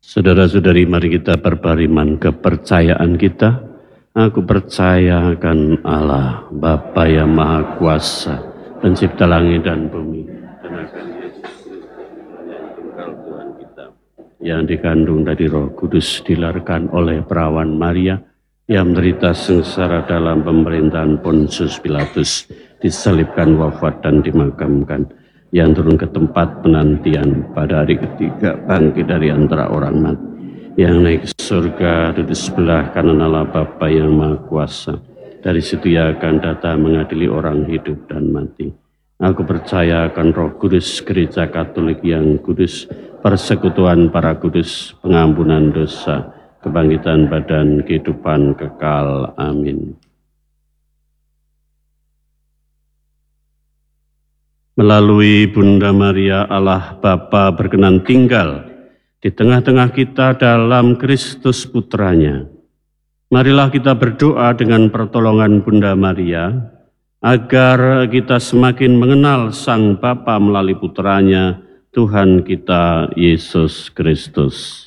Saudara-saudari, mari kita berbariman kepercayaan kita. Aku percaya akan Allah, Bapa yang Maha Kuasa, pencipta langit dan bumi, dan akan Yesus Kristus, yang tunggal Tuhan kita, yang dikandung dari Roh Kudus, dilahirkan oleh perawan Maria, yang menderita sengsara dalam pemerintahan Pontius Pilatus, disalibkan, wafat dan dimakamkan, yang turun ke tempat penantian, pada hari ketiga bangkit dari antara orang mati, yang naik ke surga, duduk sebelah kanan Allah Bapa yang Maha Kuasa. Dari situ ia akan datang mengadili orang hidup dan mati. Aku percaya akan Roh Kudus, Gereja Katolik yang kudus, persekutuan para kudus, pengampunan dosa, kebangkitan badan, kehidupan kekal. Amin. Melalui Bunda Maria, Allah Bapa berkenan tinggal di tengah-tengah kita dalam Kristus Putranya. Marilah kita berdoa dengan pertolongan Bunda Maria, agar kita semakin mengenal Sang Bapa melalui Putranya, Tuhan kita Yesus Kristus.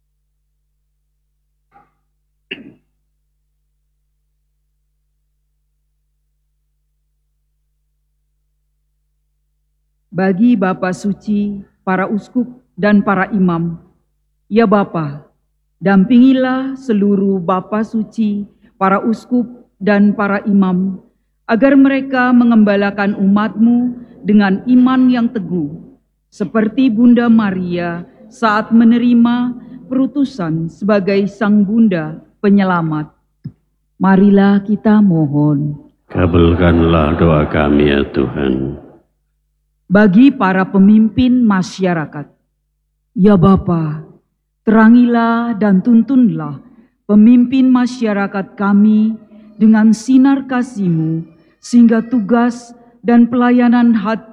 Bagi Bapa Suci, para uskup dan para imam, ya Bapa, dampingilah seluruh Bapa Suci, para uskup dan para imam, agar mereka mengembalakan umat-Mu dengan iman yang teguh, seperti Bunda Maria saat menerima perutusan sebagai Sang Bunda Penyelamat. Marilah kita mohon. Kabulkanlah doa kami ya Tuhan. Bagi para pemimpin masyarakat, ya Bapa, terangilah dan tuntunlah pemimpin masyarakat kami dengan sinar kasih-Mu, sehingga tugas dan pelayanan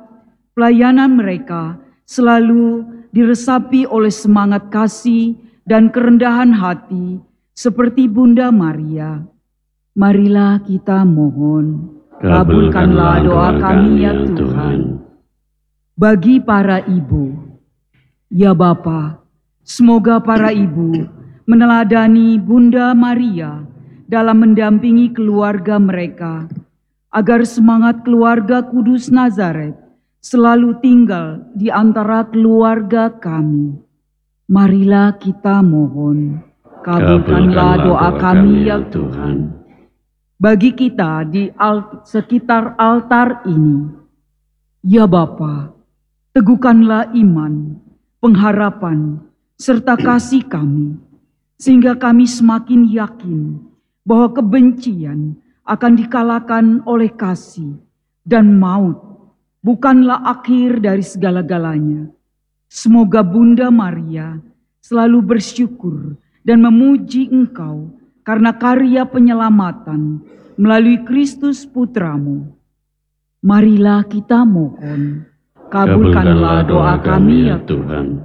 mereka selalu diresapi oleh semangat kasih dan kerendahan hati seperti Bunda Maria. Marilah kita mohon. Kabulkanlah doa kami ya Tuhan. Bagi para ibu, ya Bapa, semoga para ibu meneladani Bunda Maria dalam mendampingi keluarga mereka, agar semangat keluarga kudus Nazaret selalu tinggal di antara keluarga kami. Marilah kita mohon. Kabulkanlah doa kami ya Tuhan. Bagi kita di sekitar altar ini, ya Bapa, teguhkanlah iman, pengharapan, serta kasih kami, sehingga kami semakin yakin bahwa kebencian akan dikalahkan oleh kasih, dan maut bukanlah akhir dari segala-galanya. Semoga Bunda Maria selalu bersyukur dan memuji Engkau karena karya penyelamatan melalui Kristus Putramu. Marilah kita mohon. Kabulkanlah doa kami ya Tuhan.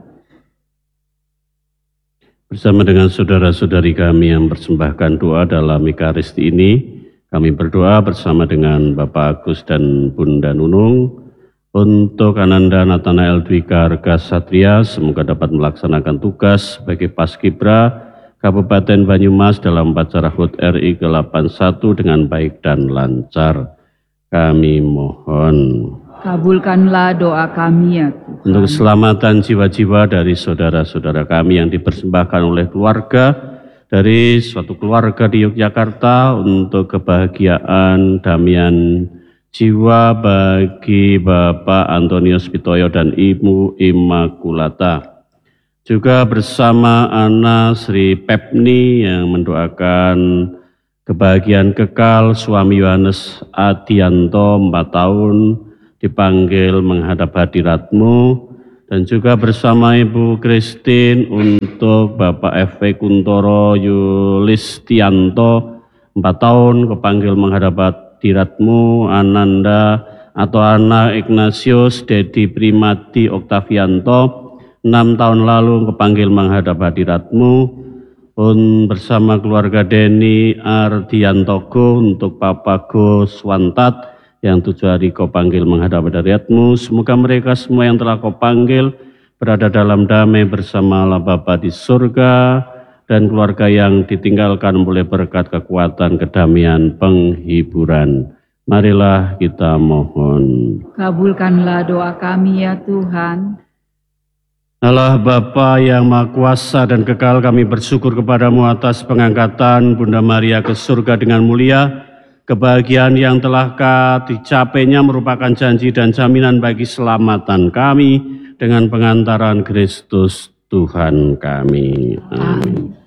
Bersama dengan saudara-saudari kami yang persembahkan doa dalam Ekaristi ini, kami berdoa bersama dengan Bapak Agus dan Bunda Nunung untuk Ananda Nathanael Dwika Arga Satria, semoga dapat melaksanakan tugas sebagai Paskibra Kabupaten Banyumas dalam upacara HUT RI ke-81 dengan baik dan lancar. Kami mohon. Kabulkanlah doa kami ya Tuhan. Untuk keselamatan jiwa-jiwa dari saudara-saudara kami yang dipersembahkan oleh keluarga, dari suatu keluarga di Yogyakarta, untuk kebahagiaan, damian jiwa bagi Bapak Antonius Pitoyo dan Ibu Immaculata. Juga bersama anak Sri Pepni yang mendoakan kebahagiaan kekal suami Yohanes Adianto 4 tahun, dipanggil menghadap hadirat-Mu, dan juga bersama Ibu Christine untuk Bapak F.V. Kuntoro Yulistianto 4 tahun, kepanggil menghadap hadirat-Mu, Ananda atau anak Ignatius Dedi Primadi Oktavianto 6 tahun lalu, kepanggil menghadap hadirat-Mu, bersama keluarga Deni Ardiantogo untuk Papa Goswantat yang 7 hari Kau panggil menghadap hadirat-Mu. Semoga mereka semua yang telah Kau panggil berada dalam damai bersama Allah Bapa di surga, dan keluarga yang ditinggalkan oleh berkat kekuatan, kedamaian, penghiburan. Marilah kita mohon. Kabulkanlah doa kami ya Tuhan. Allah Bapa yang Maha Kuasa dan kekal, kami bersyukur kepadamu atas pengangkatan Bunda Maria ke surga dengan mulia. Kebahagiaan yang telah dicapainya merupakan janji dan jaminan bagi keselamatan kami dengan pengantaran Kristus Tuhan kami. Amin.